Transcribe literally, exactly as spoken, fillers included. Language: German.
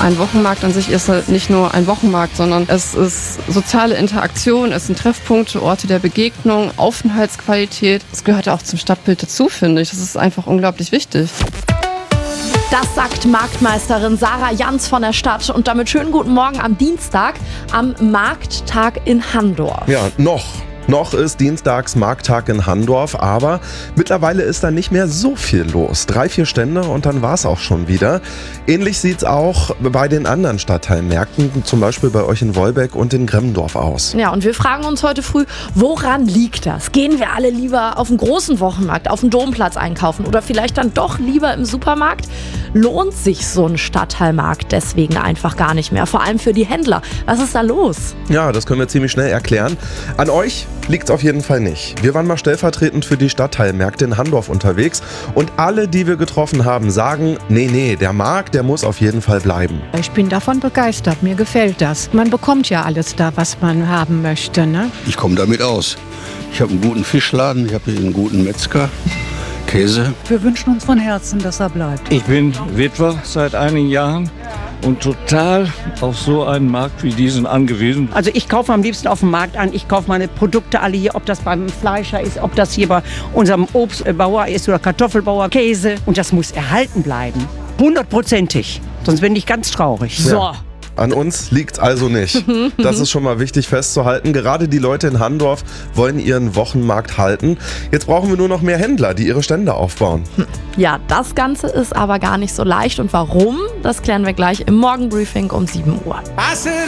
Ein Wochenmarkt an sich ist halt nicht nur ein Wochenmarkt, sondern es ist soziale Interaktion, es sind Treffpunkte, Orte der Begegnung, Aufenthaltsqualität. Es gehört auch zum Stadtbild dazu, finde ich. Das ist einfach unglaublich wichtig. Das sagt Marktmeisterin Sarah Jans von der Stadt. Und damit schönen guten Morgen am Dienstag, am Markttag in Handorf. Ja, noch. Noch ist dienstags Markttag in Handorf, aber mittlerweile ist da nicht mehr so viel los. Drei, vier Stände und dann war es auch schon wieder. Ähnlich sieht es auch bei den anderen Stadtteilmärkten, zum Beispiel bei euch in Wolbeck und in Gremmendorf aus. Ja, und wir fragen uns heute früh, woran liegt das? Gehen wir alle lieber auf den großen Wochenmarkt, auf den Domplatz einkaufen oder vielleicht dann doch lieber im Supermarkt? Lohnt sich so ein Stadtteilmarkt deswegen einfach gar nicht mehr, vor allem für die Händler. Was ist da los? Ja, das können wir ziemlich schnell erklären. An euch liegt's auf jeden Fall nicht. Wir waren mal stellvertretend für die Stadtteilmärkte in Handorf unterwegs und alle, die wir getroffen haben, sagen, nee, nee, der Markt, der muss auf jeden Fall bleiben. Ich bin davon begeistert, mir gefällt das. Man bekommt ja alles da, was man haben möchte, ne? Ich komme damit aus. Ich habe einen guten Fischladen, ich habe hier einen guten Metzger, Käse. Wir wünschen uns von Herzen, dass er bleibt. Ich bin Witwer seit einigen Jahren und total auf so einen Markt wie diesen angewiesen. Also ich kaufe am liebsten auf dem Markt an. Ich kaufe meine Produkte alle hier, ob das beim Fleischer ist, ob das hier bei unserem Obstbauer ist oder Kartoffelbauer, Käse. Und das muss erhalten bleiben. Hundertprozentig. Sonst bin ich ganz traurig. So. Ja. An uns liegt's also nicht. Das ist schon mal wichtig festzuhalten. Gerade die Leute in Handorf wollen ihren Wochenmarkt halten. Jetzt brauchen wir nur noch mehr Händler, die ihre Stände aufbauen. Ja, das Ganze ist aber gar nicht so leicht. Und warum? Das klären wir gleich im Morgenbriefing um sieben Uhr.